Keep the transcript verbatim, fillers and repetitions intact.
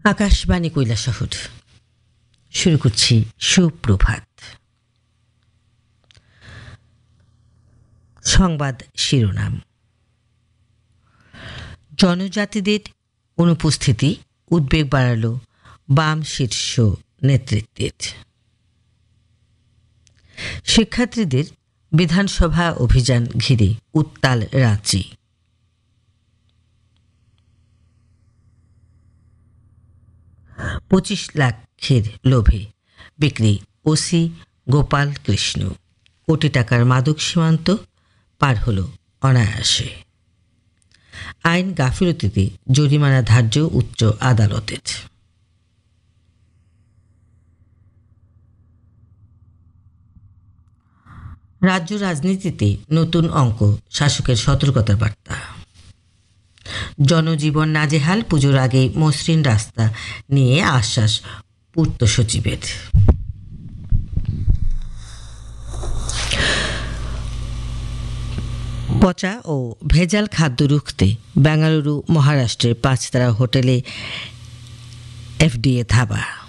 আকাশবাণী কৈলাসহর শুরু করছি সুপ্রভাত। সংবাদ শিরোনাম। জনজাতিদের অনুপস্থিতি উদ্বেগ বাড়াল বাম শীর্ষ নেতৃত্বের। শিক্ষার্থীদের বিধানসভা অভিযান ঘিরে উত্তাল রাঁচি। পঁচিশ লাখের লোভে বিক্রি ওসি গোপাল কৃষ্ণ, কোটি টাকার মাদক সীমান্ত পার হল অনায়াসে। আইন গাফিলতিতে জরিমানা ধার্য উচ্চ আদালতের। রাজ্য রাজনীতিতে নতুন অঙ্ক, শাসকের সতর্কতার বার্তা। জনজীবন নাজেহাল, পুজোর আগে মসৃণ রাস্তা নিয়ে আশ্বাস পূর্ত সচিবের। পচা ও ভেজাল খাদ্য রুখতে বেঙ্গালুরু মহারাষ্ট্রের পাঁচতারা হোটেলে এফডিএ ধাবা।